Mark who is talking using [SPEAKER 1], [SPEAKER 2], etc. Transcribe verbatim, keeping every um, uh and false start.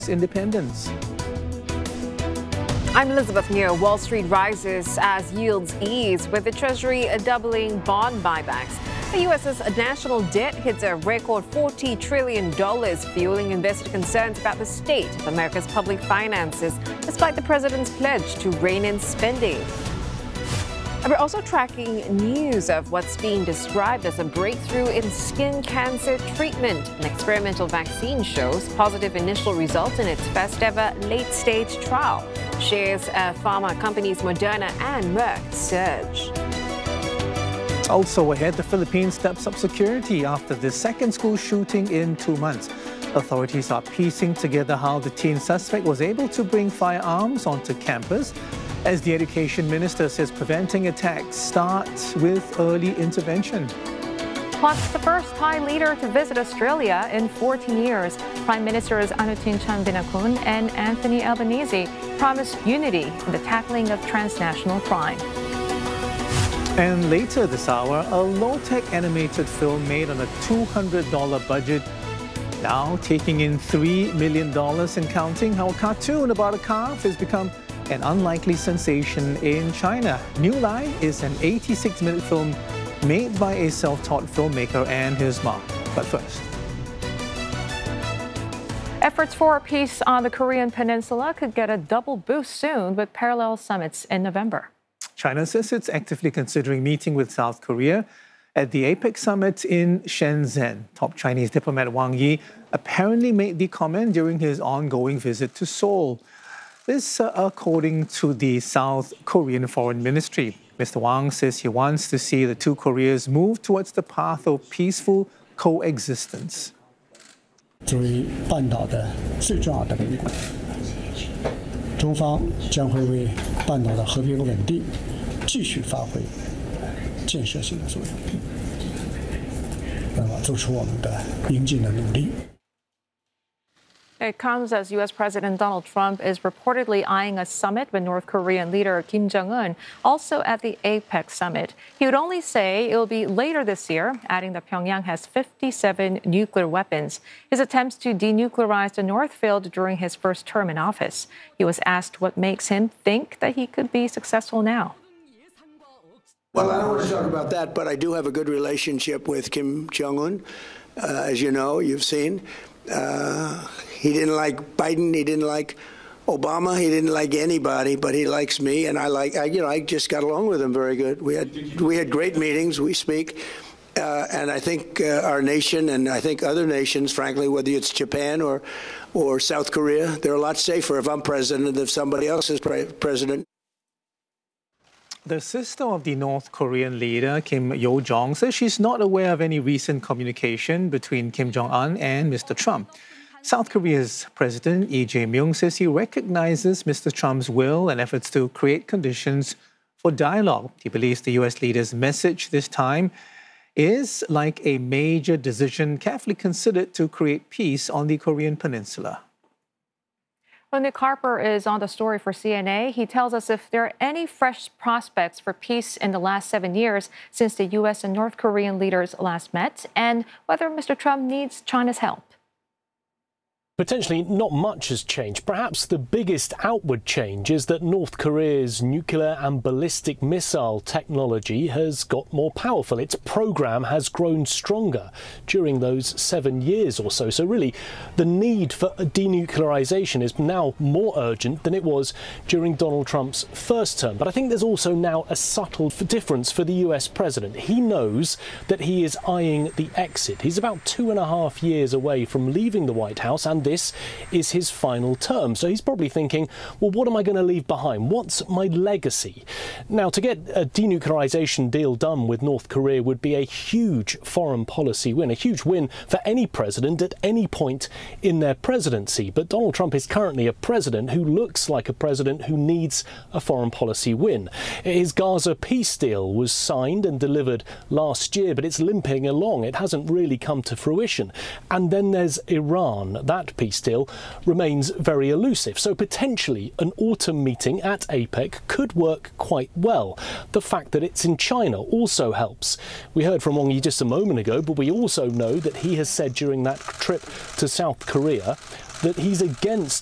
[SPEAKER 1] independence.
[SPEAKER 2] I'm Elizabeth Muir. Wall Street rises as yields ease, with the Treasury doubling bond buybacks. The U S's national debt hits a record forty trillion dollars, fueling investor concerns about the state of America's public finances, despite the president's pledge to rein in spending. And we're also tracking news of what's being described as a breakthrough in skin cancer treatment. An experimental vaccine shows positive initial results in its first ever late-stage trial. Shares of pharma companies Moderna and Merck surge.
[SPEAKER 1] Also ahead, the Philippines steps up security after the second school shooting in two months. Authorities are piecing together how the teen suspect was able to bring firearms onto campus, as the education minister says preventing attacks starts with early intervention.
[SPEAKER 3] Plus, the first Thai leader to visit Australia in fourteen years, Prime Ministers Anutin Charnvirakul and Anthony Albanese promised unity in the tackling of transnational crime.
[SPEAKER 1] And later this hour, a low-tech animated film made on a two hundred dollar budget, now taking in three million dollars and counting. How a cartoon about a calf has become an unlikely sensation in China. New Lai is an eighty-six minute film made by a self-taught filmmaker and his mom. But first,
[SPEAKER 3] efforts for peace on the Korean Peninsula could get a double boost soon with parallel summits in November.
[SPEAKER 1] China says it's actively considering meeting with South Korea at the APEC summit in Shenzhen. Top Chinese diplomat Wang Yi apparently made the comment during his ongoing visit to Seoul. This uh, according to the South Korean Foreign Ministry. Mister Wang says he wants to see the two Koreas move towards the path of peaceful coexistence.
[SPEAKER 4] 作为半岛的最重要的邻国，中方将会为半岛的和平稳定继续发挥建设性的作用，那么做出我们的应尽的努力。
[SPEAKER 3] It comes as U S President Donald Trump is reportedly eyeing a summit with North Korean leader Kim Jong-un, also at the APEC summit. He would only say it will be later this year, adding that Pyongyang has fifty-seven nuclear weapons. His attempts to denuclearize the North failed during his first term in office. He was asked what makes him think that he could be successful now.
[SPEAKER 5] Well, I don't want to talk about that, but I do have a good relationship with Kim Jong-un, uh, as you know, you've seen. Uh, he didn't like Biden. He didn't like Obama. He didn't like anybody, but he likes me, and I like. I, you know, I just got along with him very good. We had we had great meetings. We speak, uh, and I think uh, our nation, and I think other nations, frankly, whether it's Japan or or South Korea, they're a lot safer if I'm president than if somebody else is pre president.
[SPEAKER 1] The sister of the North Korean leader, Kim Yo-jong, says she's not aware of any recent communication between Kim Jong-un and Mister Trump. South Korea's President Lee Jae-myung says he recognizes Mister Trump's will and efforts to create conditions for dialogue. He believes the U S leader's message this time is like a major decision carefully considered to create peace on the Korean Peninsula.
[SPEAKER 3] When Nick Harper is on the story for C N A, he tells us if there are any fresh prospects for peace in the last seven years since the U S and North Korean leaders last met, and whether Mister Trump needs China's help.
[SPEAKER 6] Potentially not much has changed. Perhaps the biggest outward change is that North Korea's nuclear and ballistic missile technology has got more powerful. Its program has grown stronger during those seven years or so. So really, the need for denuclearization is now more urgent than it was during Donald Trump's first term. But I think there's also now a subtle difference for the U S president. He knows that he is eyeing the exit. He's about two and a half years away from leaving the White House, and this is his final term. So he's probably thinking, well, what am I going to leave behind? What's my legacy? Now, to get a denuclearization deal done with North Korea would be a huge foreign policy win, a huge win for any president at any point in their presidency. But Donald Trump is currently a president who looks like a president who needs a foreign policy win. His Gaza peace deal was signed and delivered last year, but it's limping along. It hasn't really come to fruition. And then there's Iran. That peace deal remains very elusive. So potentially an autumn meeting at APEC could work quite well. The fact that it's in China also helps. We heard from Wang Yi just a moment ago, but we also know that he has said during that trip to South Korea that he's against